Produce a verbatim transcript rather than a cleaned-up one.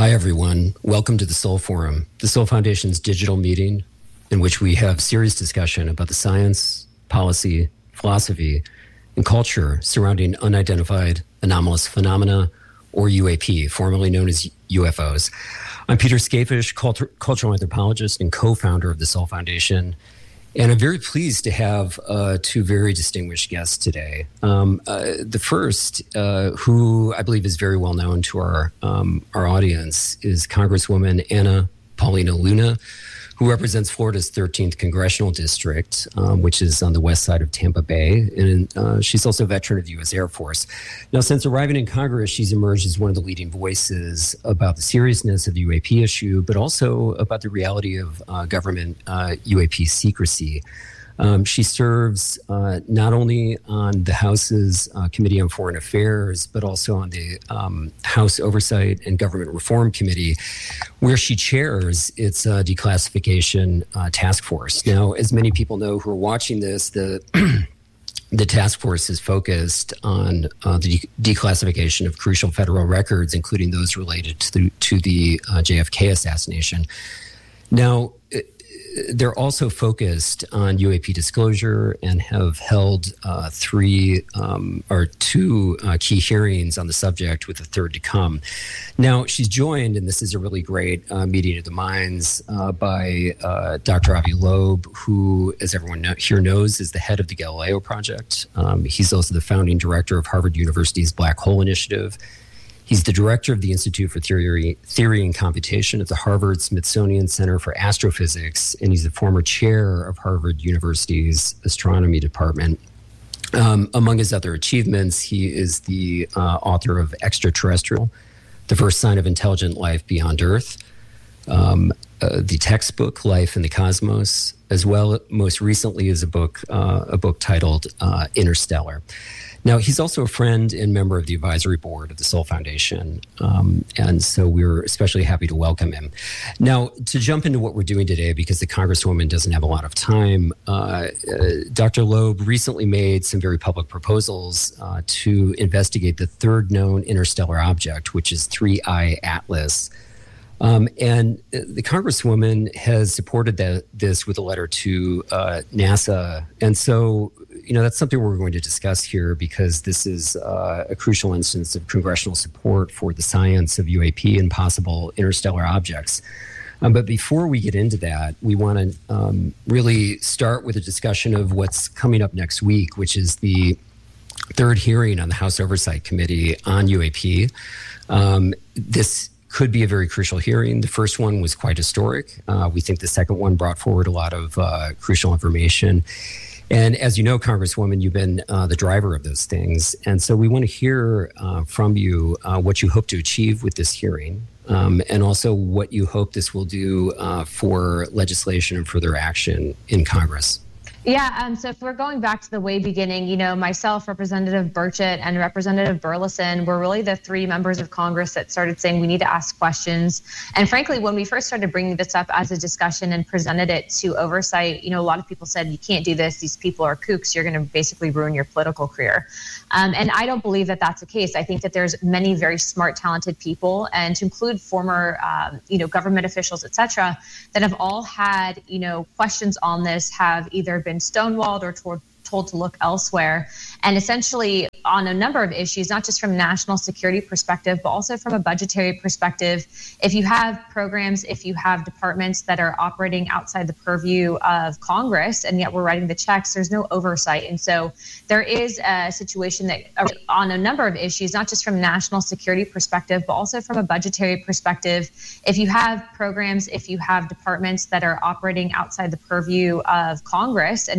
Hi, everyone. Welcome to the Soul Forum, the Soul Foundation's digital meeting in which we have serious discussion about the science, policy, philosophy, and culture surrounding unidentified anomalous phenomena, or U A P, formerly known as U F Os. I'm Peter Skafish, culture, cultural anthropologist and co-founder of the Soul Foundation. And I'm very pleased to have uh, two very distinguished guests today. Um, uh, the first, uh, who I believe is very well known to our um, our audience, is Congresswoman Anna Paulina Luna, who represents Florida's thirteenth Congressional District, um, which is on the west side of Tampa Bay. And uh, she's also a veteran of the U S Air Force. Now, since arriving in Congress, she's emerged as one of the leading voices about the seriousness of the U A P issue, but also about the reality of uh, government uh, U A P secrecy. Um, she serves uh, not only on the House's uh, Committee on Foreign Affairs, but also on the um, House Oversight and Government Reform Committee, where she chairs its uh, declassification uh, task force. Now, as many people know who are watching this, the the task force is focused on uh, the de- declassification of crucial federal records, including those related to the, to the uh, J F K assassination. Now, they're also focused on U A P disclosure and have held uh, three um, or two uh, key hearings on the subject, with a third to come. Now, she's joined, and this is a really great uh, meeting of the minds, uh, by uh, Doctor Avi Loeb, who, as everyone know, here knows, is the head of the Galileo Project. Um, he's also the founding director of Harvard University's Black Hole Initiative. He's the director of the Institute for Theory, Theory and Computation at the Harvard Smithsonian Center for Astrophysics, and he's the former chair of Harvard University's Astronomy Department. Um, among his other achievements, he is the uh, author of Extraterrestrial, The First Sign of Intelligent Life Beyond Earth, um, uh, the textbook Life in the Cosmos, as well most recently is a book, uh, a book titled uh, Interstellar. Now, he's also a friend and member of the advisory board of the Soul Foundation, um, and so we're especially happy to welcome him. Now, to jump into what we're doing today, because the Congresswoman doesn't have a lot of time, uh, uh, Doctor Loeb recently made some very public proposals uh, to investigate the third known interstellar object, which is three I Atlas. Um, and the Congresswoman has supported that, this with a letter to uh, NASA. And so, you know, that's something we're going to discuss here, because this is uh, a crucial instance of congressional support for the science of U A P and possible interstellar objects. Um, but before we get into that, we want to um, really start with a discussion of what's coming up next week, which is the third hearing on the House Oversight Committee on U A P. Um, this could be a very crucial hearing. The first one was quite historic. Uh, we think the second one brought forward a lot of uh, crucial information. And as you know, Congresswoman, you've been uh, the driver of those things. And so we want to hear uh, from you uh, what you hope to achieve with this hearing, um, and also what you hope this will do uh, for legislation and further action in Congress. Yeah, um, so if we're going back to the way beginning, you know, myself, Representative Burchett, and Representative Burleson were really the three members of Congress that started saying we need to ask questions. And frankly, when we first started bringing this up as a discussion and presented it to oversight, you know, a lot of people said, you can't do this. These people are kooks. You're going to basically ruin your political career. Um, and I don't believe that that's the case. I think that there's many very smart, talented people, and to include former, um, you know, government officials, et cetera, that have all had, you know, questions on this, have either been stonewalled or told, told to look elsewhere. And essentially on a number of issues, not just from a national security perspective, but also from a budgetary perspective. If you have programs, if you have departments that are operating outside the purview of Congress, and yet we're writing the checks, there's no oversight. And so there is a situation that on a number of issues, not just from a national security perspective, but also from a budgetary perspective, if you have programs, if you have departments that are operating outside the purview of Congress, and